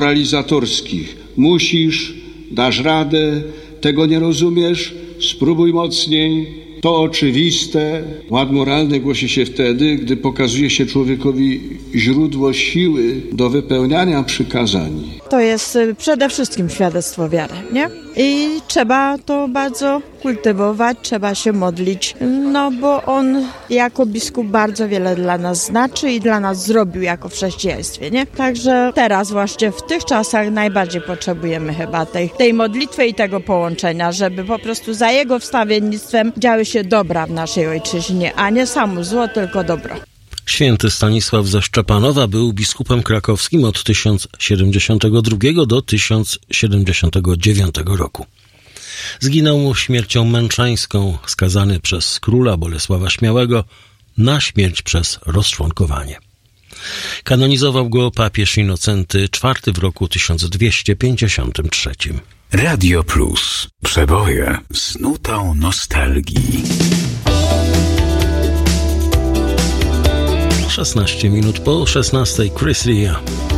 moralizatorskich. Musisz, dasz radę, tego nie rozumiesz, spróbuj mocniej. To oczywiste. Ład moralny głosi się wtedy, gdy pokazuje się człowiekowi źródło siły do wypełniania przykazań. To jest przede wszystkim świadectwo wiary, nie? I trzeba to bardzo kultywować, trzeba się modlić, bo on jako biskup bardzo wiele dla nas znaczy i dla nas zrobił jako w chrześcijaństwie, nie? Także teraz właśnie w tych czasach najbardziej potrzebujemy chyba tej modlitwy i tego połączenia, żeby po prostu za jego wstawiennictwem działy się dobra w naszej ojczyźnie, a nie samo zło, tylko dobro. Święty Stanisław ze Szczepanowa był biskupem krakowskim od 1072 do 1079 roku. Zginął śmiercią męczeńską, skazany przez króla Bolesława Śmiałego na śmierć przez rozczłonkowanie. Kanonizował go papież Innocenty IV w roku 1253. Radio Plus. Przeboje z nutą nostalgii. 16 minut po 16. Chris Rea.